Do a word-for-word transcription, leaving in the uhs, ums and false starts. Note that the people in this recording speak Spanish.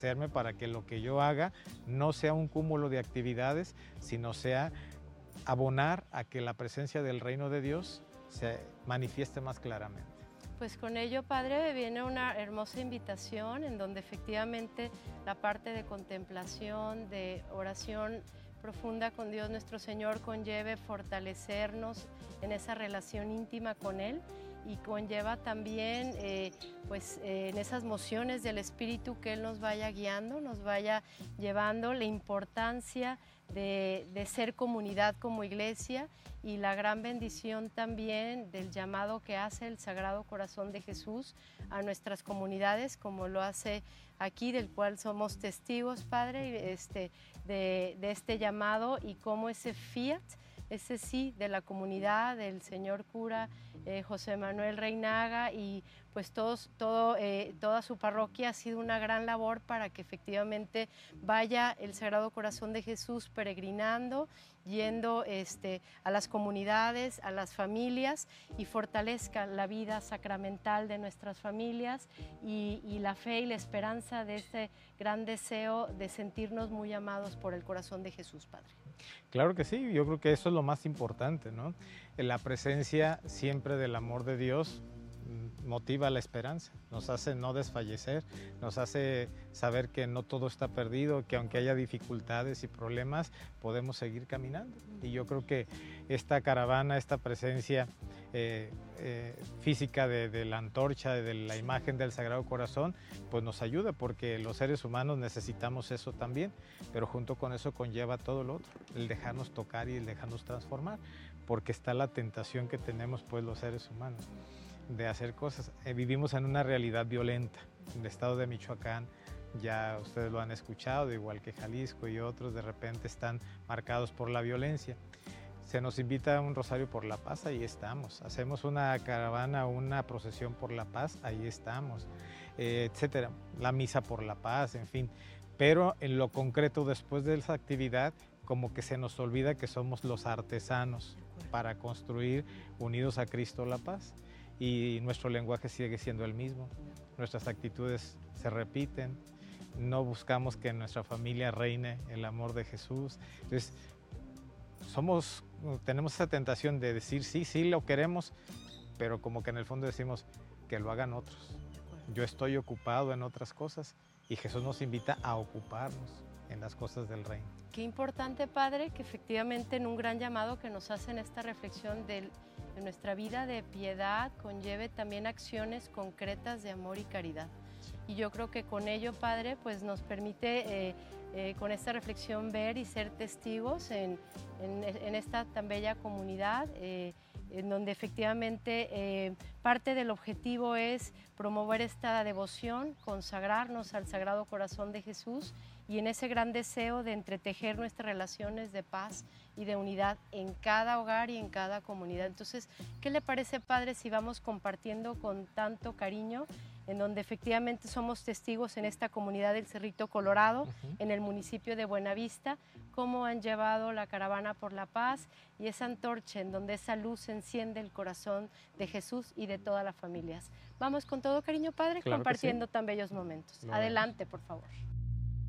hacerme para que lo que yo haga no sea un cúmulo de actividades, sino sea abonar a que la presencia del reino de Dios se manifieste más claramente. Pues con ello, Padre, viene una hermosa invitación en donde efectivamente la parte de contemplación, de oración profunda con Dios nuestro Señor conlleve fortalecernos en esa relación íntima con Él y conlleva también eh, pues, eh, en esas mociones del Espíritu que Él nos vaya guiando, nos vaya llevando la importancia de, de ser comunidad como iglesia y la gran bendición también del llamado que hace el Sagrado Corazón de Jesús a nuestras comunidades, como lo hace aquí, del cual somos testigos, Padre, este, de, de este llamado y cómo ese fiat, ese sí de la comunidad, del señor cura eh, José Manuel Reinaga y pues todos, todo, eh, toda su parroquia ha sido una gran labor para que efectivamente vaya el Sagrado Corazón de Jesús peregrinando, yendo este, a las comunidades, a las familias y fortalezca la vida sacramental de nuestras familias y, y la fe y la esperanza de este gran deseo de sentirnos muy amados por el corazón de Jesús, Padre. Claro que sí, yo creo que eso es lo más importante, ¿no? La presencia siempre del amor de Dios motiva la esperanza, nos hace no desfallecer, nos hace saber que no todo está perdido, que aunque haya dificultades y problemas, podemos seguir caminando. Y yo creo que esta caravana, esta presencia eh, eh, física de, de la antorcha, de la imagen del Sagrado Corazón, pues nos ayuda porque los seres humanos necesitamos eso también, pero junto con eso conlleva todo lo otro, el dejarnos tocar y el dejarnos transformar, porque está la tentación que tenemos pues los seres humanos de hacer cosas. Eh, vivimos en una realidad violenta. En el estado de Michoacán, ya ustedes lo han escuchado, igual que Jalisco y otros, de repente están marcados por la violencia. Se nos invita a un rosario por la paz, ahí estamos. Hacemos una caravana, una procesión por la paz, ahí estamos, eh, etcétera. La misa por la paz, en fin. Pero en lo concreto, después de esa actividad, como que se nos olvida que somos los artesanos para construir, unidos a Cristo, la paz. Y nuestro lenguaje sigue siendo el mismo, nuestras actitudes se repiten, no buscamos que en nuestra familia reine el amor de Jesús. Entonces, somos, tenemos esa tentación de decir sí, sí lo queremos, pero como que en el fondo decimos que lo hagan otros. Yo estoy ocupado en otras cosas y Jesús nos invita a ocuparnos en las cosas del reino. Qué importante, Padre, que efectivamente en un gran llamado que nos hace en esta reflexión de, de nuestra vida de piedad conlleve también acciones concretas de amor y caridad. Y yo creo que con ello, Padre, pues nos permite eh, eh, con esta reflexión ver y ser testigos en, en, en esta tan bella comunidad, eh, en donde efectivamente eh, parte del objetivo es promover esta devoción, consagrarnos al Sagrado Corazón de Jesús y en ese gran deseo de entretejer nuestras relaciones de paz y de unidad en cada hogar y en cada comunidad. Entonces, ¿qué le parece, Padre, si vamos compartiendo con tanto cariño, en donde efectivamente somos testigos en esta comunidad del Cerrito Colorado, uh-huh. en el municipio de Buenavista, cómo han llevado la caravana por la paz y esa antorcha en donde esa luz enciende el corazón de Jesús y de todas las familias? Vamos con todo cariño, Padre, claro compartiendo sí. tan bellos momentos. Lo Adelante, vemos. Por favor.